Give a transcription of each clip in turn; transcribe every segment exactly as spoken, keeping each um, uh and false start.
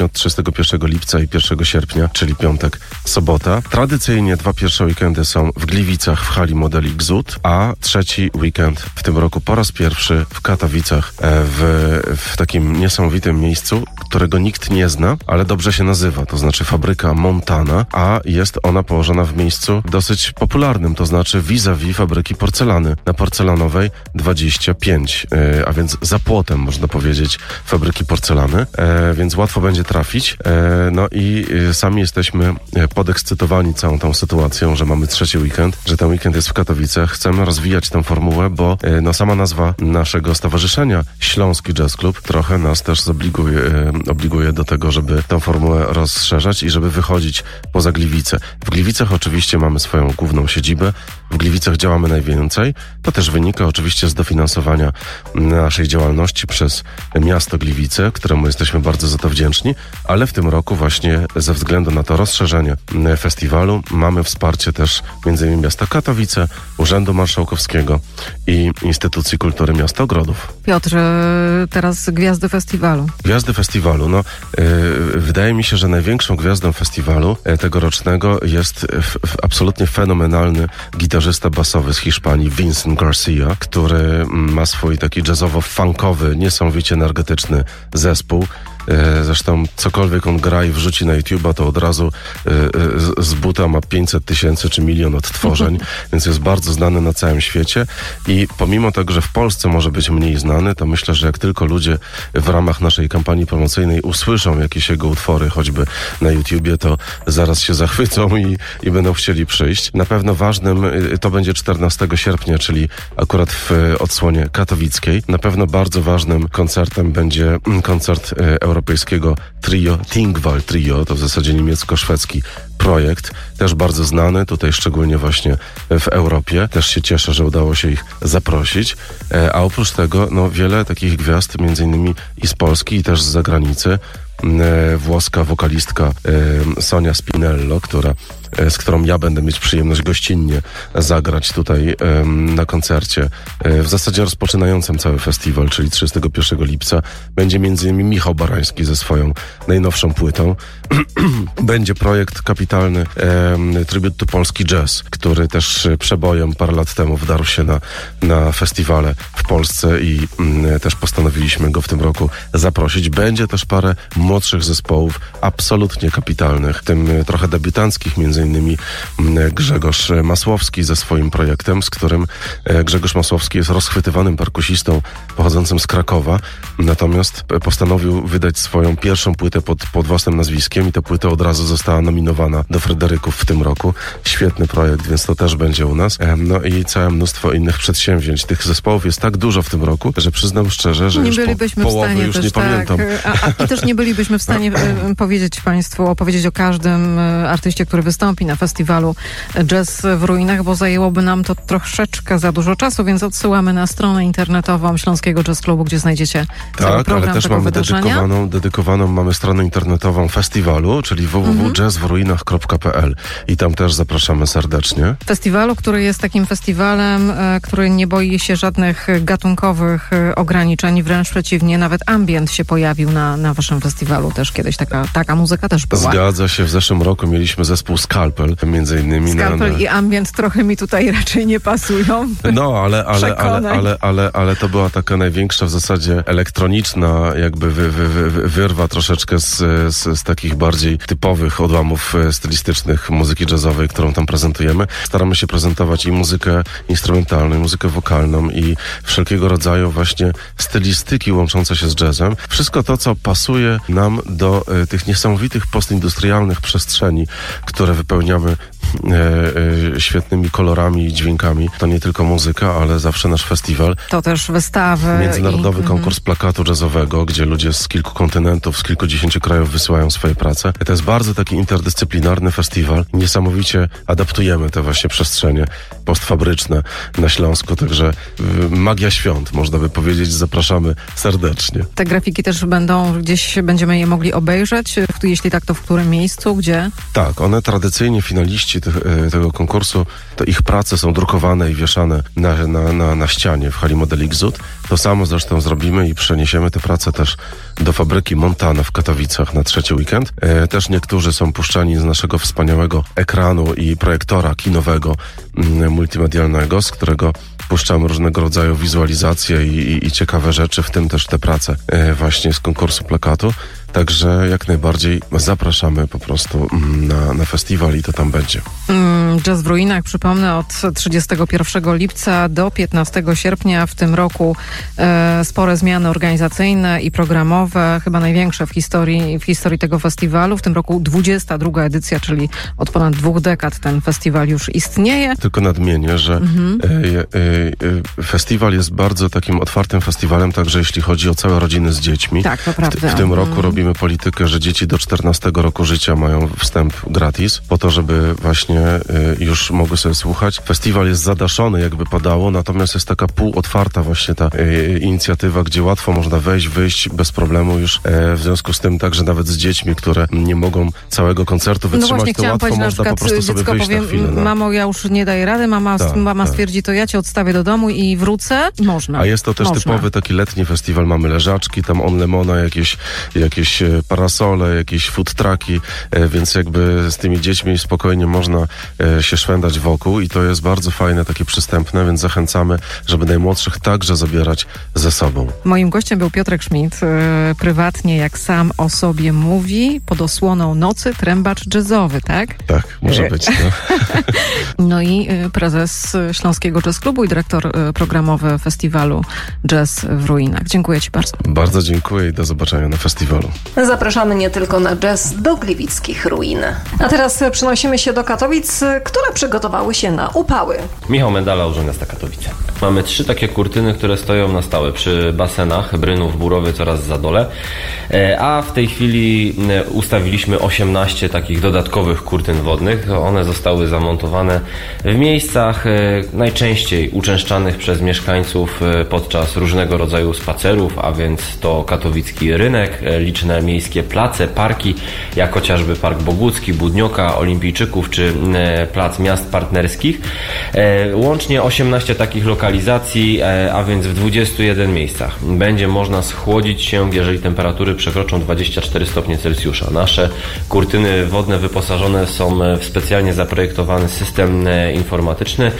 od trzydziestego pierwszego lipca i pierwszego sierpnia, czyli piątek, sobota. Tradycyjnie dwa pierwsze weekendy są w Gliwicach w hali modeli Gzut, a trzeci weekend w tym roku po raz pierwszy w Katowicach, w, w takim niesamowitym miejscu, którego nikt nie zna, ale dobrze się nazywa, to znaczy fabryka Montana, a jest ona położona w miejscu dosyć popularnym, to znaczy vis-a-vis fabryki porcelany na Porcelanowej dwadzieścia pięć, a więc za płotem, można powiedzieć, fabryki porcelany, więc łatwo będzie trafić. No i sami jesteśmy podekscytowani całą tą sytuacją, że mamy trzeci weekend, że ten weekend jest w Katowicach. Chcemy rozwijać tę formułę, bo no, sama nazwa naszego stowarzyszenia Śląski Jazz Club trochę nas też zobliguje, obliguje do tego, żeby tę formułę rozszerzać i żeby wychodzić poza Gliwice. W Gliwicach oczywiście mamy swoją główną siedzibę, w Gliwicach działamy najwięcej. To też wynika oczywiście z dofinansowania naszej działalności przez miasto Gliwice, któremu jesteśmy bardzo za to wdzięczni, ale w tym roku właśnie ze względu na to rozszerzenie festiwalu mamy wsparcie też między innymi miasta Katowice, Urzędu Marszałkowskiego i Instytucji Kultury Miasta Ogrodów. Piotr, teraz gwiazdy festiwalu. Gwiazdy festiwalu. No, yy, wydaje mi się, że największą gwiazdą festiwalu tegorocznego jest f, f, absolutnie fenomenalny gitarzysta basowy z Hiszpanii Vincent Garcia, który ma swój taki jazzowo-funkowy, niesamowicie energetyczny zespół. Zresztą cokolwiek on gra i wrzuci na YouTube'a, to od razu z buta ma pięćset tysięcy czy milion odtworzeń, więc jest bardzo znany na całym świecie i pomimo tego, że w Polsce może być mniej znany, to myślę, że jak tylko ludzie w ramach naszej kampanii promocyjnej usłyszą jakieś jego utwory, choćby na YouTubie, to zaraz się zachwycą i, i będą chcieli przyjść. Na pewno ważnym, to będzie czternastego sierpnia, czyli akurat w odsłonie katowickiej. Na pewno bardzo ważnym koncertem będzie koncert europejskiego trio, Tingval Trio, to w zasadzie niemiecko-szwedzki projekt, też bardzo znany, tutaj szczególnie właśnie w Europie. Też się cieszę, że udało się ich zaprosić. A oprócz tego, no wiele takich gwiazd, między innymi i z Polski, i też z zagranicy. Włoska wokalistka Sonia Spinello, która, z którą ja będę mieć przyjemność gościnnie zagrać tutaj na koncercie, w zasadzie rozpoczynającym cały festiwal, czyli trzydziestego pierwszego lipca. Będzie między innymi Michał Barański ze swoją najnowszą płytą. Będzie projekt kapitalny Tribute to Polski Jazz, który też przebojem parę lat temu wdarł się na, na festiwale w Polsce i też postanowiliśmy go w tym roku zaprosić. Będzie też parę młodszych zespołów, absolutnie kapitalnych, w tym trochę debiutanckich, między innymi Grzegorz Masłowski ze swoim projektem, z którym Grzegorz Masłowski jest rozchwytywanym perkusistą pochodzącym z Krakowa, natomiast postanowił wydać swoją pierwszą płytę pod, pod własnym nazwiskiem i ta płyta od razu została nominowana do Fryderyków w tym roku. Świetny projekt, więc to też będzie u nas. No i całe mnóstwo innych przedsięwzięć. Tych zespołów jest tak dużo w tym roku, że przyznam szczerze, że nie już bylibyśmy po, w połowy stanie już też, nie tak, pamiętam. A, a, I też nie bylibyśmy w stanie powiedzieć Państwu, opowiedzieć o każdym artyście, który wystąpi na festiwalu Jazz w Ruinach, bo zajęłoby nam to troszeczkę za dużo czasu, więc odsyłamy na stronę internetową Śląskiego Jazz Clubu, gdzie znajdziecie cały tak, program ale też tego mamy wydarzenia. dedykowaną, dedykowaną mamy stronę internetową festiwalu, czyli w w w kropka jazz w ruinach kropka p l i tam też zapraszamy serdecznie. Festiwalu, który jest takim festiwalem, który nie boi się żadnych gatunkowych ograniczeń, wręcz przeciwnie, nawet ambient się pojawił na, na waszym festiwalu też kiedyś, taka, taka muzyka też była. Zgadza się, w zeszłym roku mieliśmy zespół Scalpel, między innymi. Scalpel na, na... i ambient trochę mi tutaj raczej nie pasują. No, ale, ale, ale, ale, ale, ale to była taka największa w zasadzie elektroniczna jakby wy, wy, wy, wyrwa troszeczkę z, z, z takich bardziej typowych odłamów stylistycznych muzyki jazzowej, którą tam prezentujemy. Staramy się prezentować i muzykę instrumentalną, i muzykę wokalną, i wszelkiego rodzaju właśnie stylistyki łączące się z jazzem. Wszystko to, co pasuje nam do y, tych niesamowitych postindustrialnych przestrzeni, które wypełniamy e, e, świetnymi kolorami i dźwiękami. To nie tylko muzyka, ale zawsze nasz festiwal. To też wystawy. Międzynarodowy i... konkurs plakatu jazzowego, gdzie ludzie z kilku kontynentów, z kilkudziesięciu krajów wysyłają swoje prace. To jest bardzo taki interdyscyplinarny festiwal. Niesamowicie adaptujemy te właśnie przestrzenie postfabryczne na Śląsku, także y, magia świąt, można by powiedzieć. Zapraszamy serdecznie. Te grafiki też będą gdzieś, będziemy je mogli obejrzeć? Jeśli tak, to w którym miejscu, gdzie? Tak, one tradycyjnie finaliści organizacji tych, tego konkursu, to ich prace są drukowane i wieszane na, na, na, na ścianie w hali Model Exud. To samo zresztą zrobimy i przeniesiemy te prace też do fabryki Montana w Katowicach na trzeci weekend. E, też niektórzy są puszczani z naszego wspaniałego ekranu i projektora kinowego, m, multimedialnego, z którego puszczamy różnego rodzaju wizualizacje i, i, i ciekawe rzeczy, w tym też te prace e, właśnie z konkursu plakatu. Także jak najbardziej zapraszamy po prostu na, na festiwal i to tam będzie. Jazz w ruinach, przypomnę, od trzydziestego pierwszego lipca do piętnastego sierpnia w tym roku e, spore zmiany organizacyjne i programowe, chyba największe w historii, w historii tego festiwalu. W tym roku dwudziesta druga edycja, czyli od ponad dwóch dekad ten festiwal już istnieje. Tylko nadmienię, że mhm. e, e, e, festiwal jest bardzo takim otwartym festiwalem, także jeśli chodzi o całe rodziny z dziećmi. Tak, to prawda. W, w tym roku mhm. robimy politykę, że dzieci do czternastego roku życia mają wstęp gratis, po to, żeby właśnie y, już mogły sobie słuchać. Festiwal jest zadaszony, jakby padało, natomiast jest taka półotwarta właśnie ta y, inicjatywa, gdzie łatwo można wejść, wyjść bez problemu już. Y, w związku z tym także nawet z dziećmi, które nie mogą całego koncertu wytrzymać, no właśnie, to łatwo można przykład, po prostu sobie wyjść powiem, na chwilę. No. Mamo, ja już nie daję rady, mama, tak, mama tak. stwierdzi, to ja cię odstawię do domu i wrócę. Można. A jest to też można. typowy taki letni festiwal. Mamy leżaczki, tam on lemona, jakieś, jakieś parasole, jakieś food trucki, więc jakby z tymi dziećmi spokojnie można się szwendać wokół i to jest bardzo fajne, takie przystępne, więc zachęcamy, żeby najmłodszych także zabierać ze sobą. Moim gościem był Piotrek Schmidt, prywatnie, jak sam o sobie mówi, pod osłoną nocy trębacz jazzowy, tak? Tak, może być. No, no i prezes Śląskiego Jazz Klubu i dyrektor programowy festiwalu Jazz w ruinach. Dziękuję ci bardzo. Bardzo dziękuję i do zobaczenia na festiwalu. Zapraszamy nie tylko na jazz do gliwickich ruin. A teraz przenosimy się do Katowic, które przygotowały się na upały. Michał Mendala, Urząd Miasta Katowice. Mamy trzy takie kurtyny, które stoją na stałe przy basenach Brynów, Burowiec oraz Zadole, a w tej chwili ustawiliśmy osiemnaście takich dodatkowych kurtyn wodnych. One zostały zamontowane w miejscach najczęściej uczęszczanych przez mieszkańców podczas różnego rodzaju spacerów, a więc to katowicki rynek, liczne miejskie place, parki, jak chociażby Park Bogucki, Budnioka, Olimpijczyków czy Plac Miast Partnerskich. Łącznie osiemnaście takich lokalizacji, a więc w dwudziestu jeden miejscach. Będzie można schłodzić się, jeżeli temperatury przekroczą dwadzieścia cztery stopnie Celsjusza. Nasze kurtyny wodne wyposażone są w specjalnie zaprojektowany system informatyczny.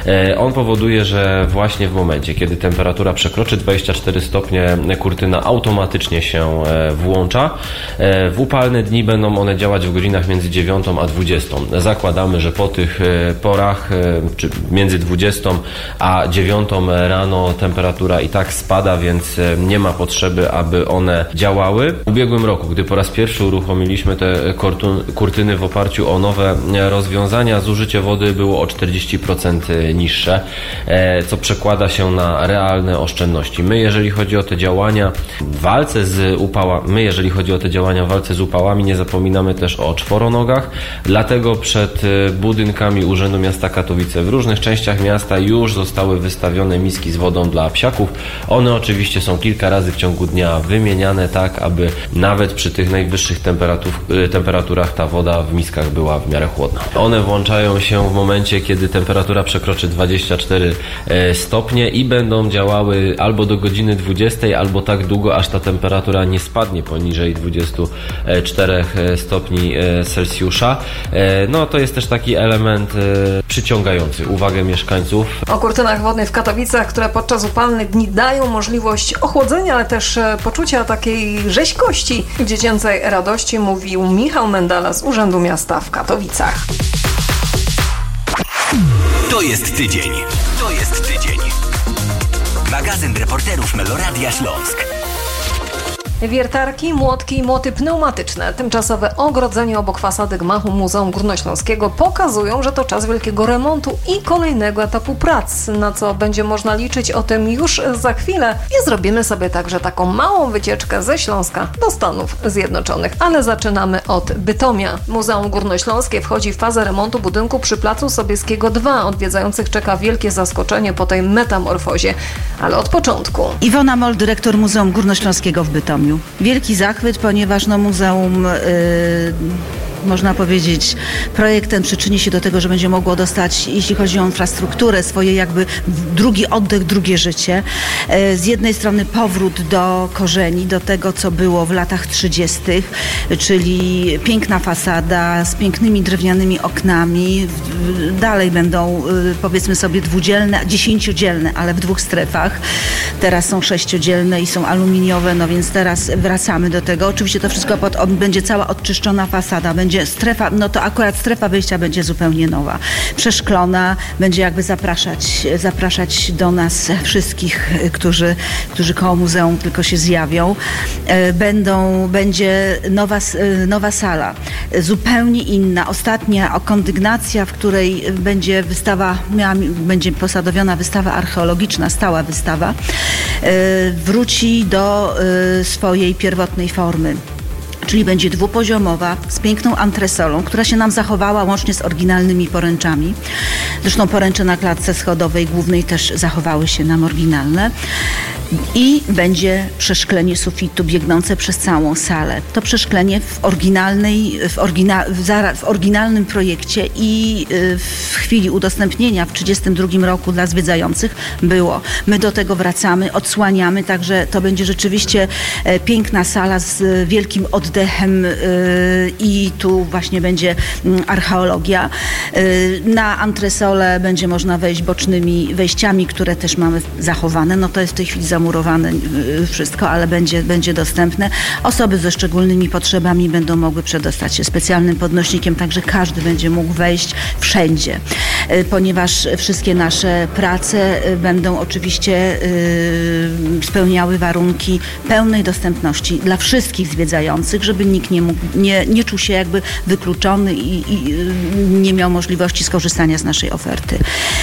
On powoduje, że właśnie w momencie, kiedy temperatura przekroczy dwadzieścia cztery stopnie, kurtyna automatycznie się włącza. W upalne dni będą one działać w godzinach między dziewiątą a dwudziestą. Zakładamy, że po tych porach, czy między dwudziestą a dziewiątą rano temperatura i tak spada, więc nie ma potrzeby, aby one działały. W ubiegłym roku, gdy po raz pierwszy uruchomiliśmy te kurtyny w oparciu o nowe rozwiązania, zużycie wody było o czterdzieści procent niższe, co przekłada się na realne oszczędności. My, jeżeli chodzi o te działania w walce z upałami, my, jeżeli chodzi o te działania w walce z upałami, nie zapominamy też o czworonogach, dlatego przed budynkami Urzędu Miasta Katowice w różnych częściach miasta już zostały wystawione miski z wodą dla psiaków. One oczywiście są kilka razy w ciągu dnia wymieniane tak, aby nawet przy tych najwyższych temperaturach ta woda w miskach była w miarę chłodna. One włączają się w momencie, kiedy temperatura przekroczy dwadzieścia cztery stopnie i będą działały albo do godziny dwudziestej, albo tak długo, aż ta temperatura nie spadnie poniżej dwudziestu czterech stopni Celsjusza. No to jest też taki element przyciągający uwagę mieszkańców. O kurtynach wodnych w Katowicach, które podczas upalnych dni dają możliwość ochłodzenia, ale też poczucia takiej rzeźkości i dziecięcej radości, mówił Michał Mendala z Urzędu Miasta w Katowicach. To jest tydzień. To jest tydzień. Magazyn reporterów Meloradia Śląsk. Wiertarki, młotki i młoty pneumatyczne, tymczasowe ogrodzenie obok fasady gmachu Muzeum Górnośląskiego pokazują, że to czas wielkiego remontu i kolejnego etapu prac, na co będzie można liczyć, o tym już za chwilę. I zrobimy sobie także taką małą wycieczkę ze Śląska do Stanów Zjednoczonych. Ale zaczynamy od Bytomia. Muzeum Górnośląskie wchodzi w fazę remontu budynku przy Placu Sobieskiego dwa. Odwiedzających czeka wielkie zaskoczenie po tej metamorfozie, ale od początku. Iwona Moll, dyrektor Muzeum Górnośląskiego w Bytomiu. Wielki zachwyt, ponieważ no muzeum yy, można powiedzieć, projekt ten przyczyni się do tego, że będzie mogło dostać, jeśli chodzi o infrastrukturę, swoje jakby drugi oddech, drugie życie. Z jednej strony powrót do korzeni, do tego, co było w latach trzydziestych, czyli piękna fasada z pięknymi drewnianymi oknami. Dalej będą, powiedzmy sobie, dwudzielne, dziesięciodzielne, ale w dwóch strefach. Teraz są sześciodzielne i są aluminiowe, no więc teraz wracamy do tego. Oczywiście to wszystko pod, będzie cała odczyszczona fasada, będzie strefa, no to akurat strefa wyjścia będzie zupełnie nowa. Przeszklona, będzie jakby zapraszać, zapraszać do nas wszystkich, którzy, którzy koło muzeum tylko się zjawią. Będą, będzie nowa, nowa sala, zupełnie inna. Ostatnia kondygnacja, w której będzie wystawa, miała, będzie posadowiona wystawa archeologiczna, stała wystawa, wróci do swojej pierwotnej formy. Czyli będzie dwupoziomowa, z piękną antresolą, która się nam zachowała łącznie z oryginalnymi poręczami. Zresztą poręcze na klatce schodowej głównej też zachowały się nam oryginalne. I będzie przeszklenie sufitu biegnące przez całą salę. To przeszklenie w, oryginalnej, w, orygina, w, zara, w oryginalnym projekcie i w chwili udostępnienia w tysiąc dziewięćset trzydziestym drugim roku dla zwiedzających było. My do tego wracamy, odsłaniamy, także to będzie rzeczywiście piękna sala z wielkim oddechem i tu właśnie będzie archeologia. Na antresolę będzie można wejść bocznymi wejściami, które też mamy zachowane. No to jest w tej chwili zamurowane wszystko, ale będzie, będzie dostępne. Osoby ze szczególnymi potrzebami będą mogły przedostać się specjalnym podnośnikiem, także każdy będzie mógł wejść wszędzie. Ponieważ wszystkie nasze prace będą oczywiście spełniały warunki pełnej dostępności dla wszystkich zwiedzających, żeby nikt nie mógł, nie, nie czuł się jakby wykluczony i, i nie miał możliwości skorzystania z naszej oferty.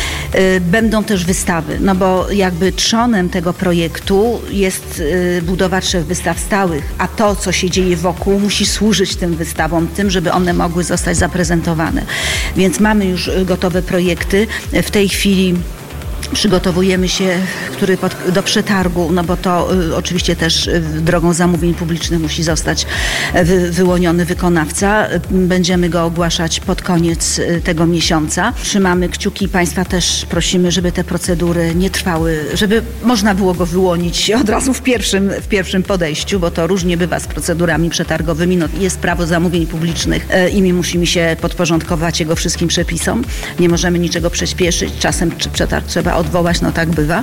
Będą też wystawy, no bo jakby trzonem tego projektu jest budowa trzech wystaw stałych, a to, co się dzieje wokół, musi służyć tym wystawom, tym, żeby one mogły zostać zaprezentowane. Więc mamy już gotowe projekty. W tej chwili przygotowujemy się który pod, do przetargu, no bo to y, oczywiście też y, drogą zamówień publicznych musi zostać wy, wyłoniony wykonawca. Będziemy go ogłaszać pod koniec y, tego miesiąca. Trzymamy kciuki, Państwa też prosimy, żeby te procedury nie trwały, żeby można było go wyłonić od razu w pierwszym, w pierwszym podejściu, bo to różnie bywa z procedurami przetargowymi. No, jest prawo zamówień publicznych y, i my musimy się podporządkować jego wszystkim przepisom. Nie możemy niczego przyspieszyć. Czasem przetarg trzeba odwołać, no tak bywa.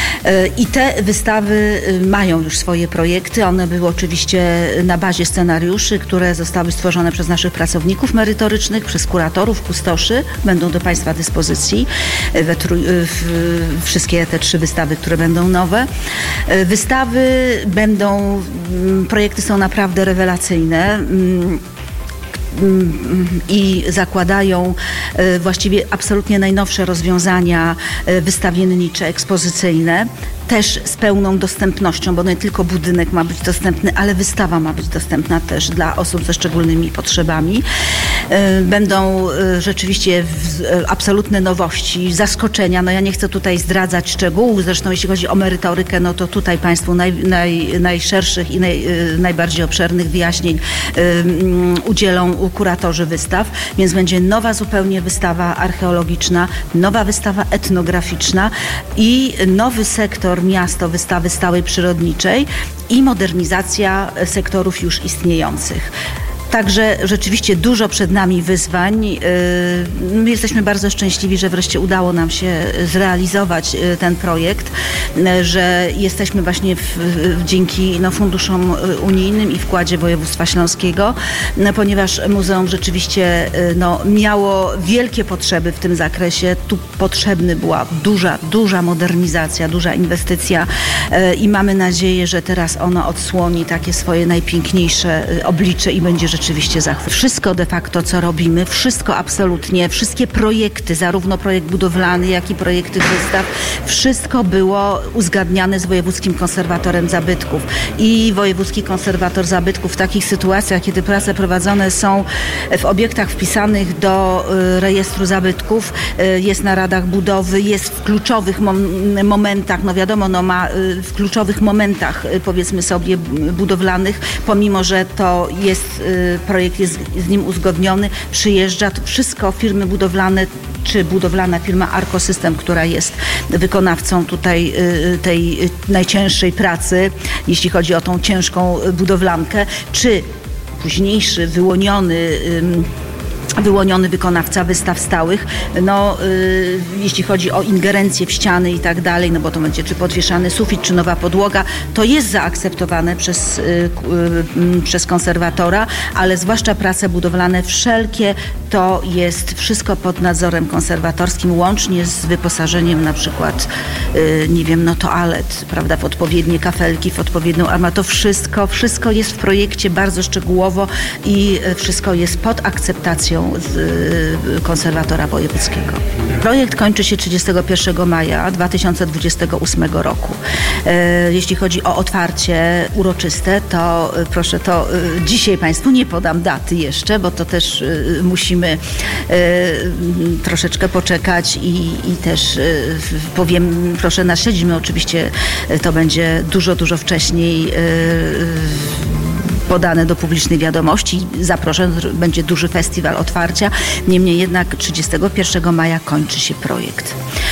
I te wystawy mają już swoje projekty. One były oczywiście na bazie scenariuszy, które zostały stworzone przez naszych pracowników merytorycznych, przez kuratorów, kustoszy. Będą do Państwa dyspozycji we trój, w, wszystkie te trzy wystawy, które będą nowe. Wystawy będą, projekty są naprawdę rewelacyjne i zakładają właściwie absolutnie najnowsze rozwiązania wystawiennicze, ekspozycyjne, też z pełną dostępnością, bo nie tylko budynek ma być dostępny, ale wystawa ma być dostępna też dla osób ze szczególnymi potrzebami. Będą rzeczywiście absolutne nowości, zaskoczenia. No ja nie chcę tutaj zdradzać szczegółów, zresztą jeśli chodzi o merytorykę, no to tutaj Państwu naj, naj, najszerszych i naj, najbardziej obszernych wyjaśnień udzielą kuratorzy wystaw, więc będzie nowa zupełnie wystawa archeologiczna, nowa wystawa etnograficzna i nowy sektor miasto wystawy stałej przyrodniczej i modernizacja sektorów już istniejących. Także rzeczywiście dużo przed nami wyzwań. My jesteśmy bardzo szczęśliwi, że wreszcie udało nam się zrealizować ten projekt, że jesteśmy właśnie w, dzięki no, funduszom unijnym i wkładzie województwa śląskiego, no, ponieważ muzeum rzeczywiście no, miało wielkie potrzeby w tym zakresie. Tu potrzebna była duża, duża modernizacja, duża inwestycja i mamy nadzieję, że teraz ono odsłoni takie swoje najpiękniejsze oblicze i będzie rzeczywiście zachwyt. Wszystko de facto, co robimy, wszystko absolutnie, wszystkie projekty, zarówno projekt budowlany, jak i projekty wystaw, wszystko było uzgadniane z Wojewódzkim Konserwatorem Zabytków. I Wojewódzki Konserwator Zabytków w takich sytuacjach, kiedy prace prowadzone są w obiektach wpisanych do rejestru zabytków, jest na radach budowy, jest w kluczowych mom- momentach, no wiadomo, no ma w kluczowych momentach, powiedzmy sobie, budowlanych, pomimo że to jest projekt jest z nim uzgodniony, przyjeżdża, to wszystko firmy budowlane, czy budowlana firma Arcosystem, która jest wykonawcą tutaj tej najcięższej pracy, jeśli chodzi o tą ciężką budowlankę, czy późniejszy wyłoniony wyłoniony wykonawca wystaw stałych, no y, jeśli chodzi o ingerencję w ściany i tak dalej, no bo to będzie czy podwieszany sufit, czy nowa podłoga, to jest zaakceptowane przez, y, y, przez konserwatora, ale zwłaszcza prace budowlane wszelkie, to jest wszystko pod nadzorem konserwatorskim, łącznie z wyposażeniem na przykład, y, nie wiem, no toalet, prawda, w odpowiednie kafelki, w odpowiednią armatę, to wszystko, wszystko jest w projekcie bardzo szczegółowo i wszystko jest pod akceptacją z konserwatora wojewódzkiego. Projekt kończy się trzydziestego pierwszego maja dwa tysiące dwudziestego ósmego roku. Jeśli chodzi o otwarcie uroczyste, to proszę, to dzisiaj Państwu nie podam daty jeszcze, bo to też musimy troszeczkę poczekać i, i też powiem, proszę nas śledzić, my oczywiście to będzie dużo, dużo wcześniej podane do publicznej wiadomości. Zaproszony będzie duży festiwal otwarcia. Niemniej jednak trzydziestego pierwszego maja kończy się projekt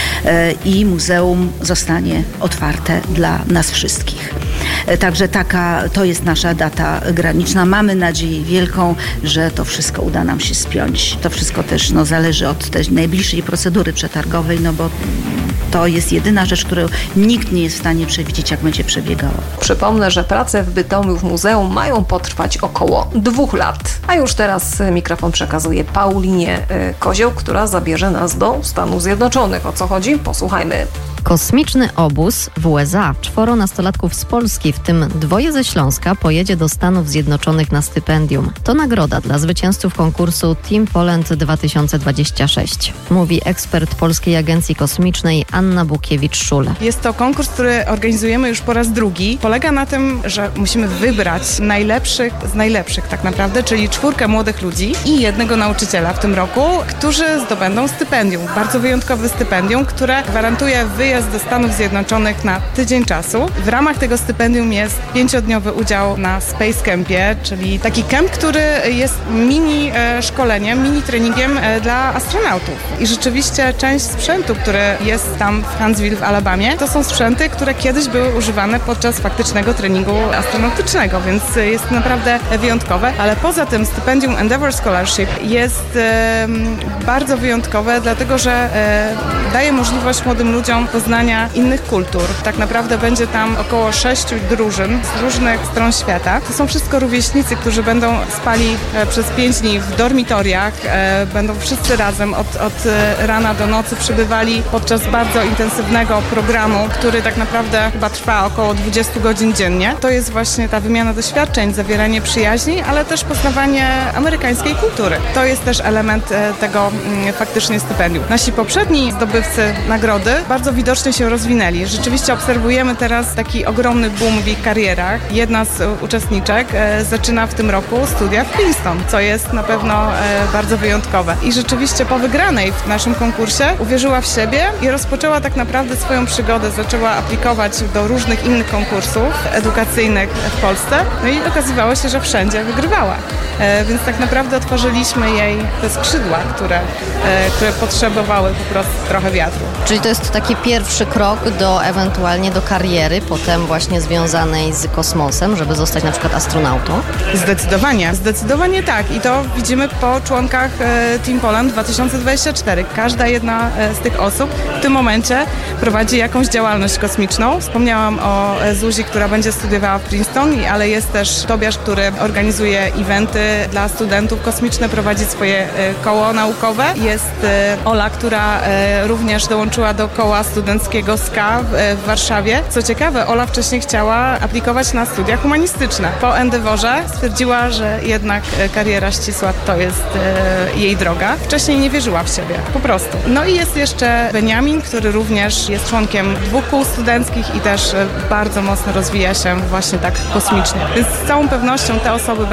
i muzeum zostanie otwarte dla nas wszystkich. Także taka, to jest nasza data graniczna. Mamy nadzieję wielką, że to wszystko uda nam się spiąć. To wszystko też no, zależy od tej najbliższej procedury przetargowej, no bo to jest jedyna rzecz, którą nikt nie jest w stanie przewidzieć, jak będzie przebiegała. Przypomnę, że prace w Bytomiu w muzeum mają potrwać około dwóch lat. A już teraz mikrofon przekazuję Paulinie Kozioł, która zabierze nas do Stanów Zjednoczonych. O co chodzi? Posłuchajmy. Kosmiczny obóz w U S A. Czworo nastolatków z Polski, w tym dwoje ze Śląska, pojedzie do Stanów Zjednoczonych na stypendium. To nagroda dla zwycięzców konkursu Team Poland dwa tysiące dwadzieścia sześć. Mówi ekspert Polskiej Agencji Kosmicznej Anna Bukiewicz-Szul. Jest to konkurs, który organizujemy już po raz drugi. Polega na tym, że musimy wybrać najlepszych z najlepszych tak naprawdę, czyli czwórkę młodych ludzi i jednego nauczyciela w tym roku, którzy zdobędą stypendium. Bardzo wyjątkowe stypendium, które gwarantuje wyjazd do Stanów Zjednoczonych na tydzień czasu. W ramach tego stypendium jest pięciodniowy udział na Space Campie, czyli taki kemp, który jest mini e, szkoleniem, mini treningiem e, dla astronautów. I rzeczywiście część sprzętu, który jest tam w Huntsville w Alabamie, to są sprzęty, które kiedyś były używane podczas faktycznego treningu astronautycznego, więc jest naprawdę wyjątkowe. Ale poza tym stypendium Endeavor Scholarship jest e, bardzo wyjątkowe, dlatego że e, daje możliwość młodym ludziom poznania innych kultur. Tak naprawdę będzie tam około sześciu drużyn z różnych stron świata. To są wszystko rówieśnicy, którzy będą spali e, przez pięć dni w dormitoriach. E, będą wszyscy razem od, od rana do nocy przebywali podczas bardzo intensywnego programu, który tak naprawdę chyba trwa około dwadzieścia godzin dziennie. To jest właśnie ta wymiana doświadczeń, zawieranie przyjaźni, ale też poznawanie amerykańskiej kultury. To jest też element e, tego m, faktycznie stypendium. Nasi poprzedni zdobywcy nagrody bardzo widocznie się rozwinęli. Rzeczywiście obserwujemy teraz taki ogromny boom w ich karierach. Jedna z uczestniczek e, zaczyna w tym roku studia w Princeton, co jest na pewno e, bardzo wyjątkowe. I rzeczywiście po wygranej w naszym konkursie uwierzyła w siebie i rozpoczęła tak naprawdę swoją przygodę. Zaczęła aplikować do różnych innych konkursów edukacyjnych w Polsce. No i okazywało się, że wszędzie wygrywała. E, więc tak naprawdę otworzyliśmy jej te skrzydła, które, e, które potrzebowały po prostu trochę wiatru. Czyli to jest taki pierwszy krok do ewentualnie do kariery, potem właśnie związanej z kosmosem, żeby zostać na przykład astronautą? Zdecydowanie, zdecydowanie tak. I to widzimy po członkach e, Team Poland dwa tysiące dwadzieścia cztery. Każda jedna e, z tych osób w tym momencie prowadzi jakąś działalność kosmiczną. Wspomniałam o e, Zuzi, która będzie studiowała w Princeton, ale jest też Tobiasz, który organizuje eventy dla studentów kosmiczne, prowadzi swoje e, koło naukowe. Jest e, Ola, która e, również dołączyła do koła studenckiego S K A w, e, w Warszawie. Co ciekawe, Ola wcześniej chciała aplikować na studia humanistyczne. Po Endeavorze stwierdziła, że jednak e, kariera ścisła to jest e, jej droga. Wcześniej nie wierzyła w siebie, po prostu. No i jest jeszcze Beniamin, który również jest członkiem dwóch kół studenckich i też e, bardzo mocno rozwija się właśnie tak kosmicznie. Więc z całą pewnością te osoby będą współtworzyć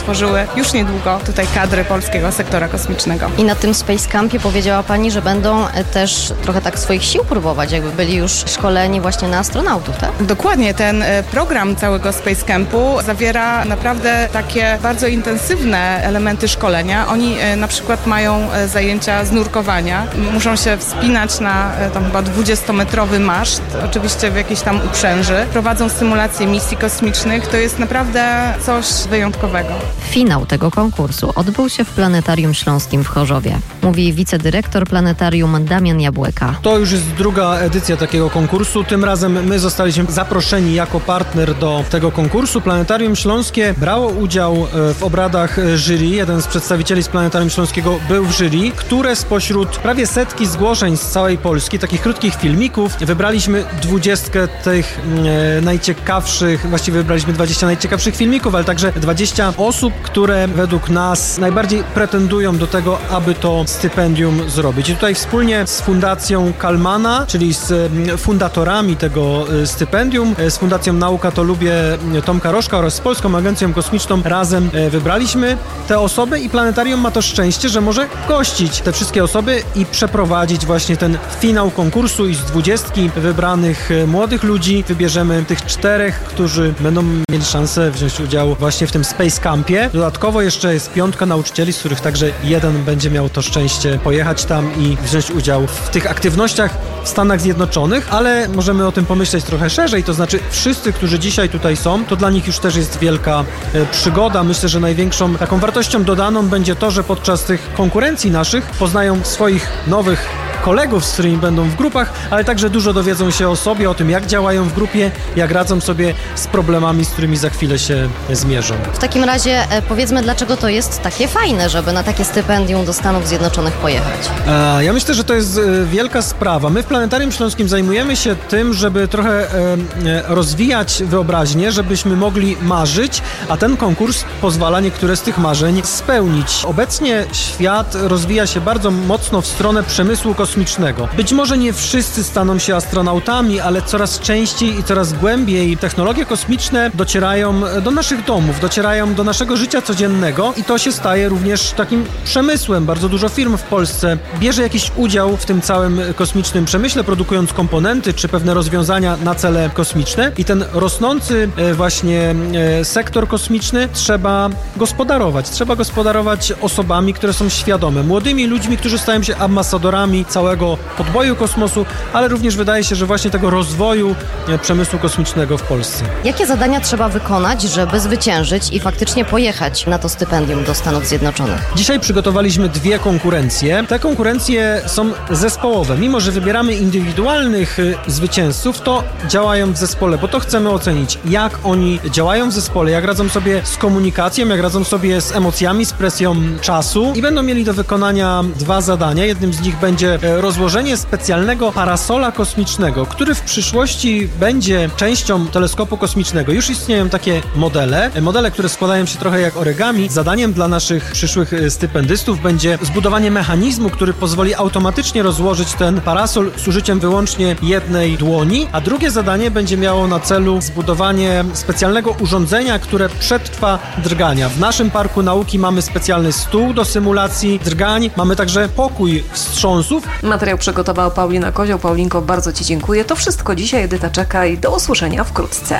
tworzyły już niedługo tutaj kadry polskiego sektora kosmicznego. I na tym Space Campie powiedziała Pani, że będą też trochę tak swoich sił próbować, jakby byli już szkoleni właśnie na astronautów, tak? Dokładnie, ten program całego Space Campu zawiera naprawdę takie bardzo intensywne elementy szkolenia. Oni na przykład mają zajęcia z nurkowania. Muszą się wspinać na tam chyba dwudziestometrowy maszt, oczywiście w jakiejś tam uprzęży. Prowadzą symulacje misji kosmicznych. To jest naprawdę coś wyjątkowego. Finał tego konkursu odbył się w Planetarium Śląskim w Chorzowie. Mówi wicedyrektor planetarium Damian Jabłeka. To już jest druga edycja takiego konkursu. Tym razem my zostaliśmy zaproszeni jako partner do tego konkursu. Planetarium Śląskie brało udział w obradach jury. Jeden z przedstawicieli z Planetarium Śląskiego był w jury, które spośród prawie setki zgłoszeń z całej Polski, takich krótkich filmików, wybraliśmy dwudziestkę tych e, najciekawszych, właściwie wybraliśmy dwadzieścia najciekawszych filmików, ale także dwadzieścia osób, które według nas najbardziej pretendują do tego, aby to stypendium zrobić. I tutaj wspólnie z Fundacją Kalmana, czyli z e, fundatorami tego e, stypendium, e, z Fundacją Nauka to Lubię Tomka Rożka oraz z Polską Agencją Kosmiczną razem e, wybraliśmy te osoby i planetarium ma to szczęście, że może gościć te wszystkie osoby i przeprowadzić właśnie ten finał konkursu i z dwudziestki wybranych młodych ludzi wybierzemy tych czterech, którzy będą mieli szansę wziąć udział właśnie w tym Space Campie. Dodatkowo jeszcze jest piątka nauczycieli, z których także jeden będzie miał to szczęście pojechać tam i wziąć udział w tych aktywnościach w Stanach Zjednoczonych, ale możemy o tym pomyśleć trochę szerzej, to znaczy wszyscy, którzy dzisiaj tutaj są, to dla nich już też jest wielka e, przygoda. Myślę, że największą taką wartością dodaną będzie to, że podczas tych konkurencji naszych poznają swoich nowych kolegów, z którymi będą w grupach, ale także dużo dowiedzą się o sobie, o tym, jak działają w grupie, jak radzą sobie z problemami, z którymi za chwilę się zmierzą. W takim razie e, powiedzmy, dlaczego to jest takie fajne, żeby na takie stypendium do Stanów Zjednoczonych pojechać? E, ja myślę, że to jest e, wielka sprawa. My w Planetarium Śląskim zajmujemy się tym, żeby trochę e, e, rozwijać wyobraźnię, żebyśmy mogli marzyć, a ten konkurs pozwala niektóre z tych marzeń spełnić. Obecnie świat rozwija się bardzo mocno w stronę przemysłu kosmicznego. Być może nie wszyscy staną się astronautami, ale coraz częściej i coraz głębiej technologie kosmiczne docierają do naszych domów, docierają do naszego życia codziennego i to się staje również takim przemysłem. Bardzo dużo firm w Polsce bierze jakiś udział w tym całym kosmicznym przemyśle, produkując komponenty czy pewne rozwiązania na cele kosmiczne i ten rosnący właśnie sektor kosmiczny trzeba gospodarować. Trzeba gospodarować osobami, które są świadome, młodymi ludźmi, którzy stają się ambasadorami całego podboju kosmosu, ale również wydaje się, że właśnie tego rozwoju przemysłu kosmicznego w Polsce. Jakie zadania trzeba wykonać, żeby zwyciężyć i faktycznie pojechać na to stypendium do Stanów Zjednoczonych? Dzisiaj przygotowaliśmy dwie konkurencje. Te konkurencje są zespołowe. Mimo że wybieramy indywidualnych zwycięzców, to działają w zespole, bo to chcemy ocenić, jak oni działają w zespole, jak radzą sobie z komunikacją, jak radzą sobie z emocjami, z presją czasu i będą mieli do wykonania dwa zadania. Jednym z nich będzie rozłożenie specjalnego parasola kosmicznego, który w przyszłości będzie częścią teleskopu kosmicznego. Już istnieją takie modele, modele, które składają się trochę jak origami. Zadaniem dla naszych przyszłych stypendystów będzie zbudowanie mechanizmu, który pozwoli automatycznie rozłożyć ten parasol z użyciem wyłącznie jednej dłoni, a drugie zadanie będzie miało na celu zbudowanie specjalnego urządzenia, które przetrwa drgania. W naszym Parku Nauki mamy specjalny stół do symulacji drgań, mamy także pokój wstrząsów. Materiał przygotowała Paulina Kozioł. Paulinko, bardzo Ci dziękuję. To wszystko dzisiaj. Edyta czeka i do usłyszenia wkrótce.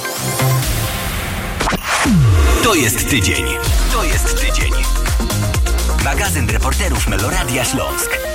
To jest tydzień. To jest tydzień. Magazyn reporterów Meloradia Śląsk.